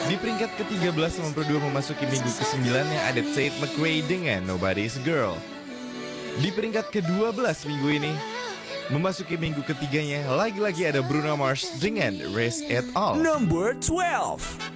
Di peringkat ke-13 92 memasuki minggu ke-9 yang ada Tate McRae dengan Nobody's Girl. Di peringkat ke-12 minggu ini, memasuki minggu ketiganya lagi-lagi ada Bruno Mars dengan Race et al. Number 12.